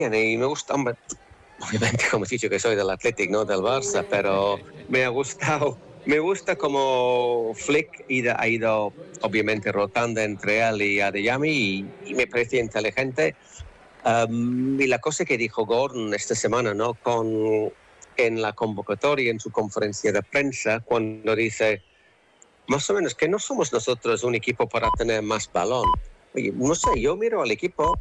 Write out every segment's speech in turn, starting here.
y me gusta, hombre, obviamente como he dicho que soy del Athletic, no del Barça, pero me gusta como Flick ha ido obviamente rotando entre él y Adeyemi y me parece inteligente. Y la cosa que dijo Gordon esta semana, ¿no? En la convocatoria, en su conferencia de prensa, cuando dice más o menos que no somos nosotros un equipo para tener más balón. Oye, no sé, yo miro al equipo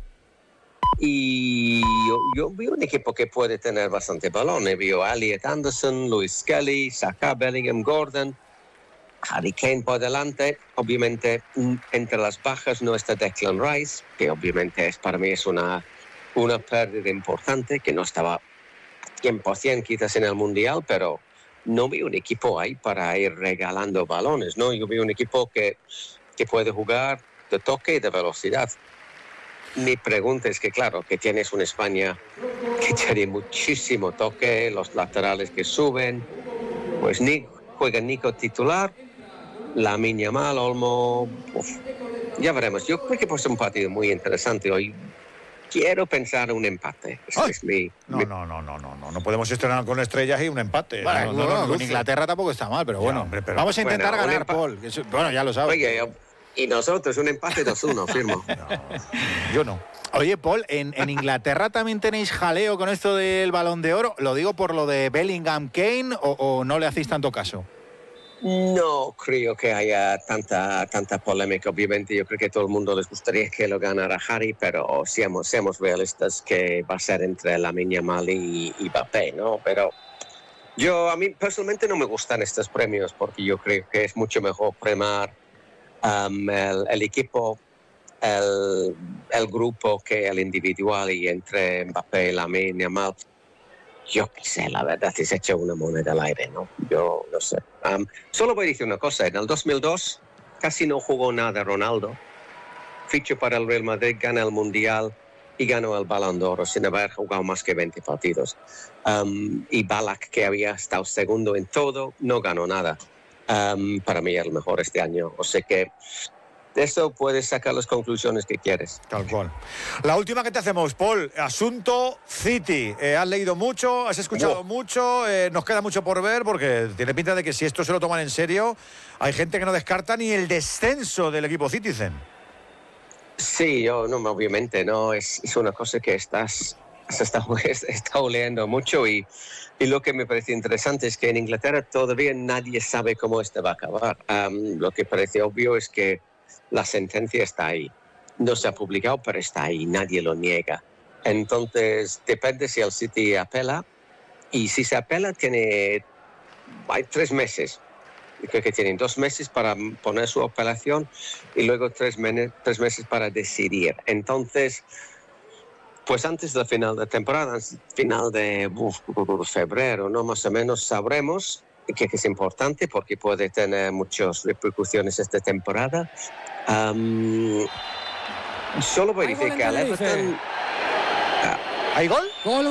y yo veo un equipo que puede tener bastante balón. Veo a Elliot Anderson, Lewis Kelly, Saka, Bellingham, Gordon, Harry Kane por delante. Obviamente, entre las bajas no está Declan Rice, que obviamente para mí es una pérdida importante, que no estaba 100% quizás en el Mundial, pero no veo un equipo ahí para ir regalando balones, ¿no? Yo veo un equipo que puede jugar de toque y de velocidad. Mi pregunta es que, claro, que tienes una España que tiene muchísimo toque, los laterales que suben, pues juega Nico titular, Lamine Yamal, Olmo, ya veremos. Yo creo que puede ser un partido muy interesante hoy. Quiero pensar un empate. No podemos estrenar con estrellas y un empate. Bueno, con Inglaterra tampoco está mal, pero bueno. Pero vamos a intentar ganar, Paul. Bueno, ya lo sabes. Oye, y nosotros un empate 2-1, firmo. Yo no. Oye, Paul, ¿en Inglaterra también tenéis jaleo con esto del Balón de Oro? ¿Lo digo por lo de Bellingham Kane o no le hacéis tanto caso? No creo que haya tanta polémica. Obviamente yo creo que a todo el mundo les gustaría que lo ganara Harry, pero seamos realistas que va a ser entre Lamine Yamal y Mbappé, ¿no? Pero a mí personalmente no me gustan estos premios porque yo creo que es mucho mejor premiar el equipo, el grupo que el individual, y entre Mbappé y Lamine Yamal, yo qué sé, la verdad es hecho una moneda al aire, ¿no? Yo no sé. Solo voy a decir una cosa, en el 2002 casi no jugó nada Ronaldo, fichó para el Real Madrid, gana el Mundial y ganó el Balón de Oro sin haber jugado más que 20 partidos. Y Ballack, que había estado segundo en todo, no ganó nada. Para mí el mejor este año, o sea que de eso puedes sacar las conclusiones que quieres. Tal cual. La última que te hacemos, Paul, asunto City. ¿Has leído mucho? ¿Has escuchado mucho? Nos queda mucho por ver porque tiene pinta de que si esto se lo toman en serio, hay gente que no descarta ni el descenso del equipo Citizen. Sí, obviamente, no, es una cosa que está oleando mucho y lo que me parece interesante es que en Inglaterra todavía nadie sabe cómo esto va a acabar. Lo que parece obvio es que la sentencia está ahí. No se ha publicado, pero está ahí, nadie lo niega. Entonces, depende si el City apela, y si se apela hay 3 meses. Creo que tienen 2 meses para poner su apelación y luego 3 meses para decidir. Entonces, pues antes del final de temporada, final de febrero, ¿no? Más o menos sabremos, que es importante porque puede tener muchas repercusiones esta temporada. Solo voy a decir que al Everton... ¿Hay gol? Gol.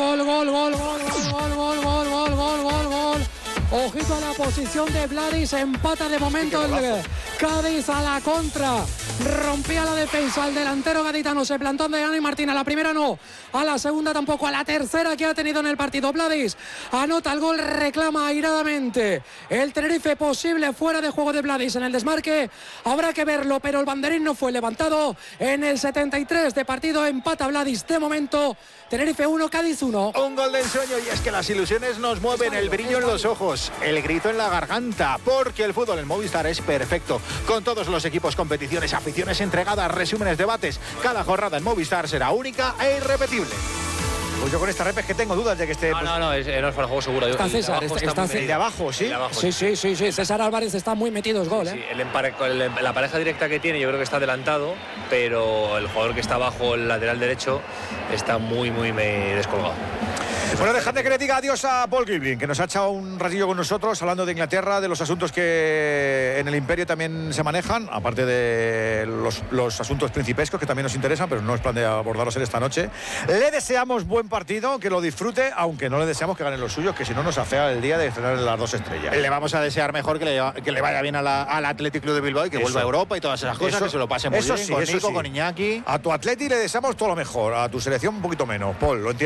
Ojito a la posición de Vladis, empata de momento el Cádiz a la contra. Rompía la defensa el delantero gaditano, se plantó de Dani Martín. A la primera no, a la segunda tampoco, a la tercera que ha tenido en el partido. Vladis anota el gol, reclama airadamente el Tenerife. Posible fuera de juego de Vladis en el desmarque, habrá que verlo, pero el banderín no fue levantado. En el 73 de partido empata Vladis de momento. Tenerife 1, Cádiz 1. Un gol de ensueño, y es que las ilusiones nos mueven, el brillo en los ojos, el grito en la garganta, porque el fútbol en Movistar es perfecto. Con todos los equipos, competiciones, aficiones entregadas, resúmenes, debates, cada jornada en Movistar será única e irrepetible. Pues yo con esta rep es que tengo dudas de que esté... No, es fuera de juego seguro. Está César, el de abajo, ¿sí? Sí. César Álvarez está muy metido, es gol, ¿eh? Sí, la pareja directa que tiene yo creo que está adelantado, pero el jugador que está abajo, el lateral derecho, está muy descolgado. Bueno, dejadme que le diga adiós a Paul Gibling, que nos ha echado un ratillo con nosotros hablando de Inglaterra, de los asuntos que en el Imperio también se manejan, aparte de los asuntos principescos que también nos interesan, pero no es plan de abordarlos en esta noche. Le deseamos buen partido, que lo disfrute, aunque no le deseamos que ganen los suyos, que si no nos afea el día de estrenar en las 2 estrellas. Le vamos a desear mejor que le vaya bien al Athletic Club de Bilbao y que vuelva a Europa y todas esas cosas, que se lo pase muy bien, con Nico, con Iñaki. A tu Atleti le deseamos todo lo mejor, a tu selección un poquito menos, Paul, lo entiendo.